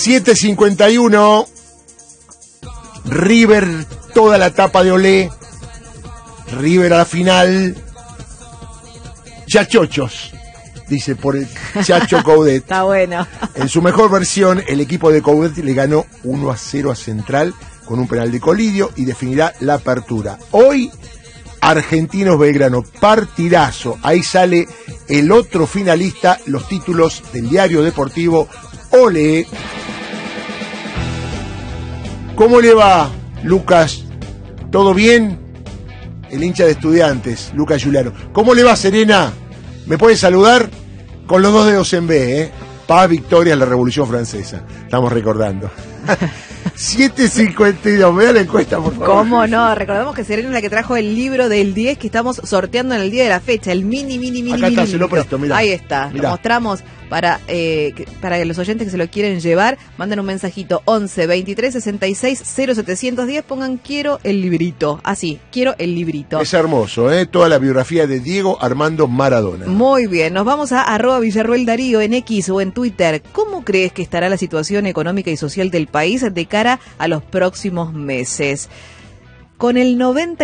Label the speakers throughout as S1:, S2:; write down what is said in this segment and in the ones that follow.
S1: 7:51. River, toda la etapa de Olé. River a la final. Chachochos, dice por el Chacho Coudet.
S2: Está bueno.
S1: En su mejor versión, el equipo de Coudet le ganó 1-0 a Central con un penal de Colidio y definirá la apertura. Hoy, Argentinos Belgrano, partidazo. Ahí sale el otro finalista, los títulos del diario deportivo Olé. ¿Cómo le va, Lucas? ¿Todo bien? El hincha de Estudiantes, Lucas Giuliano. ¿Cómo le va, Serena? ¿Me puede saludar? Con los 2 dedos en B, ¿eh? Paz, victoria, la Revolución Francesa. Estamos recordando. 7:52, me da la encuesta, por favor.
S2: ¿Cómo no? Recordemos que Serena es la que trajo el libro del 10 que estamos sorteando en el día de la fecha, el mini.
S1: Acá está, se lo presto, mirá.
S2: Ahí está,
S1: mirá.
S2: Lo mostramos para que los oyentes que se lo quieren llevar, manden un mensajito 11 23 66 0710, pongan quiero el librito, así, quiero el librito.
S1: Es hermoso, ¿eh? Toda la biografía de Diego Armando Maradona.
S2: Muy bien, nos vamos a @Villarruel Darío en X o en Twitter. ¿Cómo crees que estará la situación económica y social del país de cara a los próximos meses? Con el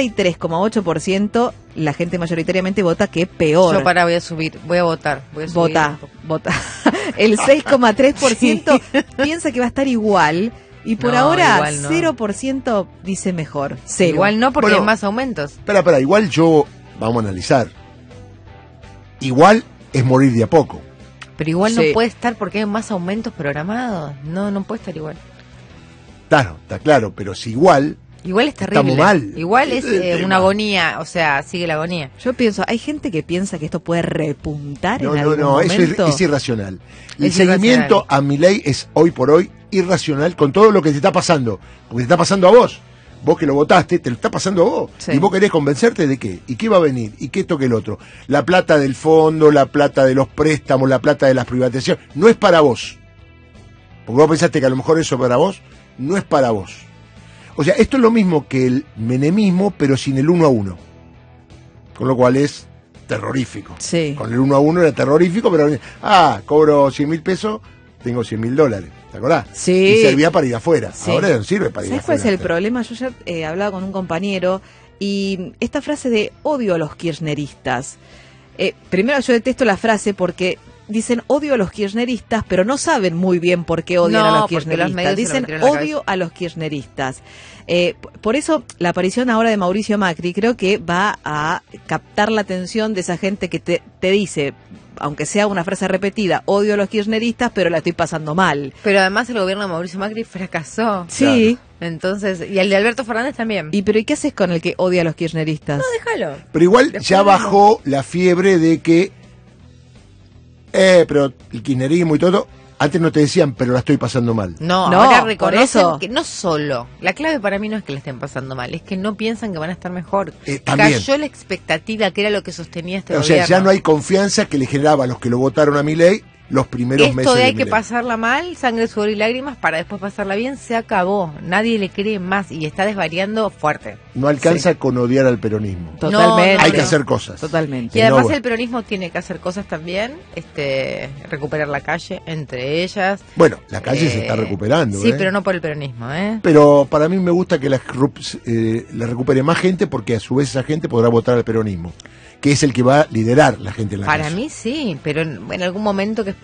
S2: 93,8%, la gente mayoritariamente vota que peor.
S3: Yo voy a subir, voy a votar.
S2: Vota. El 6,3% piensa que va a a estar igual. Y por ahora,
S3: igual no.
S2: 0% dice mejor. Cero.
S3: Igual no, porque
S1: Bueno,
S3: hay más aumentos.
S1: Espera, igual vamos a analizar. Igual es morir de a poco.
S3: Pero igual
S2: Sí.
S3: no puede estar porque hay más aumentos programados. No puede estar igual.
S1: Claro, está claro, pero si igual...
S3: Igual es terrible.
S1: Estamos mal.
S3: Igual es
S1: Ese es el tema.
S3: una agonía, o sea, sigue la agonía.
S2: Yo pienso, hay gente que piensa que esto puede repuntar
S1: No,
S2: en algún
S1: eso
S2: momento.
S1: es irracional. El
S3: Es
S1: seguimiento
S3: irracional.
S1: a Milei es hoy por hoy irracional con todo lo que te está pasando. Porque te está pasando a vos. Vos que lo votaste, te lo está pasando a vos.
S2: Sí.
S1: Y vos querés convencerte de qué. ¿Y qué va a venir? ¿Y qué toque el otro? La plata del fondo, la plata de los préstamos, la plata de las privatizaciones. No es para vos. Porque vos pensaste que a lo mejor eso para vos no es para vos. O sea, esto es lo mismo que el menemismo, pero sin el 1 a 1. Con lo cual es terrorífico.
S2: Sí.
S1: Con el 1 a 1 era terrorífico, pero cobro 100.000 pesos, tengo 100.000 dólares. ¿Te acordás?
S2: Sí.
S1: Y servía para ir afuera.
S2: Sí.
S1: Ahora no sirve para ir
S2: ¿Sabes cuál
S1: afuera.
S2: es el problema? Yo ya hablaba con un compañero y esta frase de odio a los kirchneristas. Primero yo detesto la frase porque dicen odio a los kirchneristas, pero no saben muy bien por qué odian a los
S3: porque los
S2: kirchneristas.
S3: medios se lo
S2: Dicen
S3: metieron en la
S2: odio
S3: cabeza.
S2: a los kirchneristas. Por eso la aparición ahora de Mauricio Macri creo que va a captar la atención de esa gente que te dice, aunque sea una frase repetida, odio a los kirchneristas, pero la estoy pasando mal.
S3: Pero además el gobierno de Mauricio Macri fracasó.
S2: Sí.
S3: Entonces, y el de Alberto Fernández también.
S2: ¿Y qué haces con el que odia a los kirchneristas?
S3: No, déjalo.
S1: Pero igual
S3: Después
S1: ya
S3: vemos.
S1: bajó la fiebre de que pero el kirchnerismo y todo, antes no te decían, pero la estoy pasando mal.
S3: No,
S2: No,
S3: ahora
S2: por
S3: reconocen
S2: eso.
S3: que no solo. La clave para mí no es que le estén pasando mal, es que no piensan que van a estar mejor.
S1: También.
S3: Cayó la expectativa que era lo que sostenía este
S1: O sea,
S3: gobierno.
S1: ya no hay confianza que le generaba a los que lo votaron a Milei los primeros
S3: Esto
S1: meses
S3: de
S1: de
S3: hay que
S1: Milei.
S3: pasarla mal, sangre, sudor y lágrimas para después pasarla bien, se acabó. Nadie le cree más y está desvariando fuerte.
S1: No alcanza con odiar al peronismo.
S2: Totalmente.
S3: No,
S1: Hay que
S3: no.
S1: hacer cosas.
S2: Totalmente.
S3: Y además
S1: bueno.
S3: el peronismo tiene que hacer cosas también, recuperar la calle, entre ellas.
S1: Bueno, la calle se está recuperando.
S3: Sí, pero no por el peronismo, ¿eh?
S1: Pero para mí me gusta que la recupere más gente porque a su vez esa gente podrá votar al peronismo, que es el que va a liderar la gente en la
S3: Para
S1: calle.
S3: mí sí, pero en algún momento que